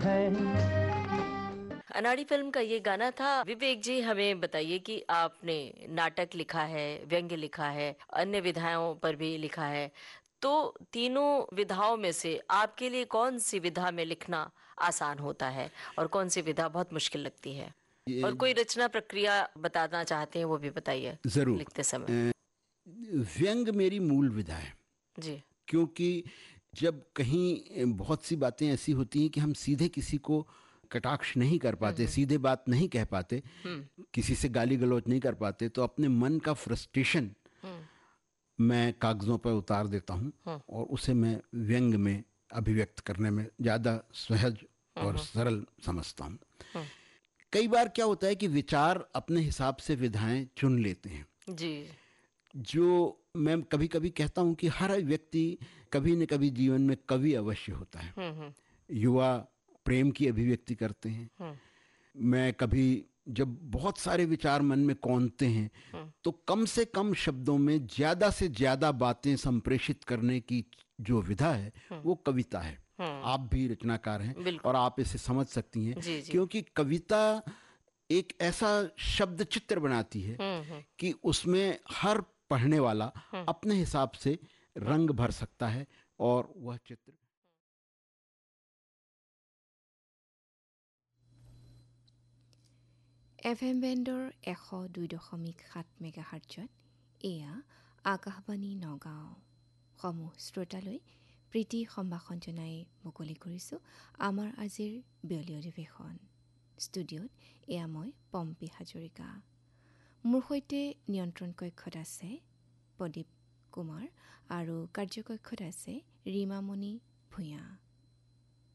अनाड़ी फिल्म का ये गाना था। विवेक जी, हमें बताइए कि आपने नाटक लिखा है, व्यंग्य लिखा है, अन्य विधाओं पर भी लिखा है, तो तीनों विधाओं में से आपके लिए कौन सी विधा में लिखना आसान होता है और कौन सी विधा बहुत मुश्किल लगती है? और ये कोई रचना प्रक्रिया बताना चाहते हैं वो भी बताइए जरूर। लिखते समय। व्यंग मेरी मूल विधा है, जी। क्योंकि जब कहीं बहुत सी बातें ऐसी होती हैं कि हम सीधे किसी को कटाक्ष नहीं कर पाते, हम्म। सीधे बात नहीं कह पाते, हम्म। किसी से गाली गलौज नहीं कर पाते, तो अपने मन का फ्रस्ट्रेशन हम्म। मैं कागज़ों पर उतार देता हूँ हम्म। और उसे मैं व्यंग में अभिव्यक्त करने में ज़्यादा सहज और हम्म। सरल समझता हूँ। हम्म। कई बार क्या होता है कि विचार अपने हिसाब से विधाएं चुन लेते हैं। जी। जो मैं कभी कभी कहता हूँ कि हर व्यक्ति कभी न कभी जीवन में कवि अवश्य होता है। हम्म। हम्म। युवा प्रेम की अभिव्यक्ति करते हैं। हम्म। मैं कभी जब बहुत सारे विचार मन में कौंधते हैं हम्म। तो कम से कम शब्दों में ज़्यादा से ज़्यादा बातें संप्रेषित करने की जो विधा है हम्म। वो कविता है। हम्म। आप भी रचनाकार हैं बिल्कुल। और आप इसे समझ सकती हैं, जी जी। क्योंकि कविता एक ऐसा शब्द चित्र बनाती है हम्म। हम्म। कि उसमें हर पढ़ने वाला हम्म। अपने हिसाब से रंग भर सकता है और वह चित्र। FM বেণ্ডৰ 102.7 মেগাহাৰ্টজত এয়া আকাশবাণী নগাঁও। সমূহ শ্ৰোতালৈ প্ৰীতি সম্ভাষণ জনাই মুকলি কৰিছোঁ আমাৰ আজিৰ বিয়লি অধিৱেশন। ষ্টুডিঅ'ত এয়া মই পম্পী হাজৰিকা। মোৰ সৈতে নিয়ন্ত্ৰণ কক্ষত আছে প্ৰদীপ কুমাৰ আৰু কাৰ্যকক্ষত আছে ৰীমামণি ভূঞা।